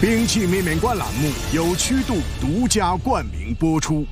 兵器面面观栏目由曲度独家冠名播出。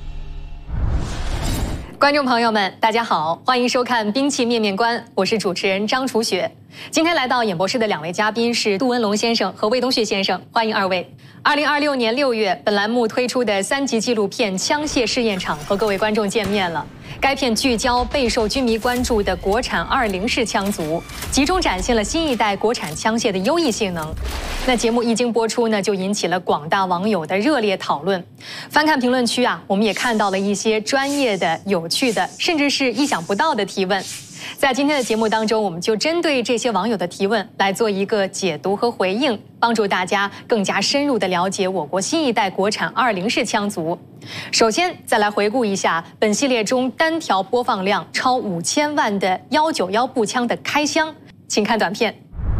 观众朋友们，大家好，欢迎收看《兵器面面观》，我是主持人张楚雪。今天来到演播室的两位嘉宾是杜文龙先生和魏东旭先生，欢迎二位。2026年6月，本栏目推出的3集纪录片《枪械试验场》和各位观众见面了。该片聚焦备受军迷关注的国产20式枪族，集中展现了新一代国产枪械的优异性能。那节目一经播出呢，就引起了广大网友的热烈讨论。翻看评论区啊，我们也看到了一些专业的、有趣的，甚至是意想不到的提问。在今天的节目当中，我们就针对这些网友的提问来做一个解读和回应，帮助大家更加深入地了解我国新一代国产20式枪族。首先，再来回顾一下本系列中单条播放量超5000万的191步枪的开箱，请看短片。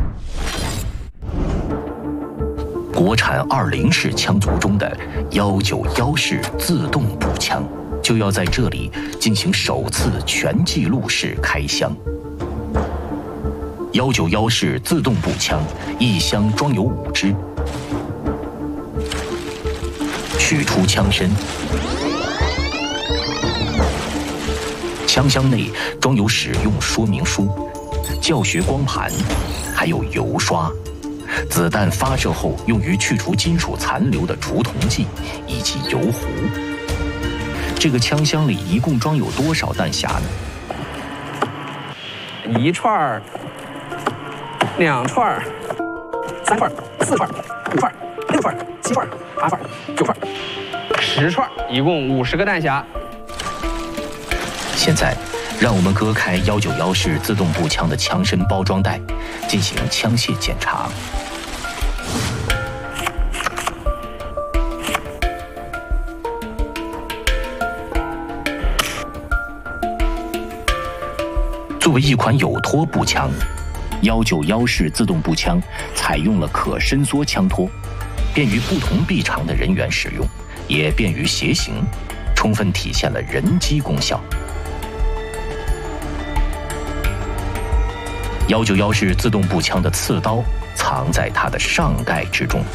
国产20式枪族中的191式自动步枪，就要在这里进行首次全记录式开箱。191式自动步枪一箱装有5支，取出枪身，枪箱内装有使用说明书、教学光盘，还有油刷、子弹发射后用于去除金属残留的除铜剂以及油壶。这个枪箱里一共装有多少弹匣呢 ？1串、2串、3串、4串、5串、6串、7串、8串、9串、10串，一共50个弹匣。 现在，让我们割开191式自动步枪的枪身包装袋，进行枪械检查。作为一款有托步枪，191式自动步枪采用了可伸缩枪托，便于不同臂长的人员使用，也便于携行，充分体现了人机功效。191式自动步枪的刺刀藏在它的上盖之中。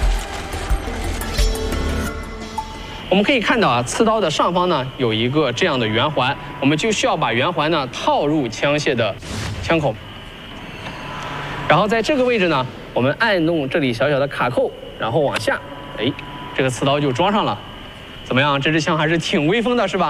我们可以看到啊，刺刀的上方呢有一个这样的圆环，我们就需要把圆环呢套入枪械的枪口，然后在这个位置呢，我们按动这里小小的卡扣，然后往下，哎，这个刺刀就装上了。怎么样？这支枪还是挺威风的，是吧？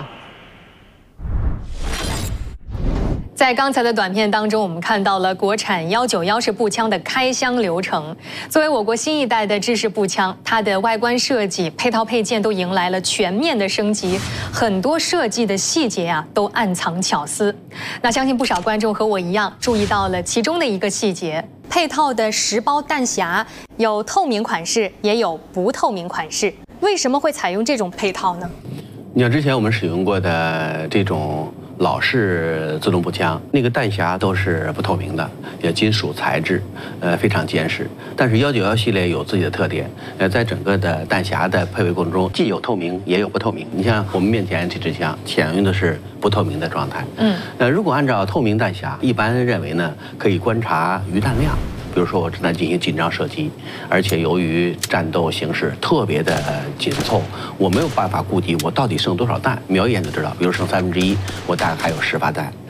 在刚才的短片当中，我们看到了国产191式步枪的开箱流程。作为我国新一代的制式步枪，它的外观设计、配套配件都迎来了全面的升级，很多设计的细节啊都暗藏巧思。那相信不少观众和我一样注意到了其中的一个细节：配套的10包弹匣有透明款式，也有不透明款式。为什么会采用这种配套呢？ 你像之前我们使用过的这种老式自动步枪，那个弹匣都是不透明的，也金属材质，非常坚实。但是191系列有自己的特点，在整个的弹匣的配备过程中，既有透明也有不透明。你像我们面前这支枪，采用的是不透明的状态。如果按照透明弹匣，一般认为呢，可以观察余弹量。比如说我正在进行紧张射击，而且由于战斗形势特别的紧凑，我没有办法估计我到底剩多少弹，瞄一眼就知道。比如剩1/3，我大概还有10发弹。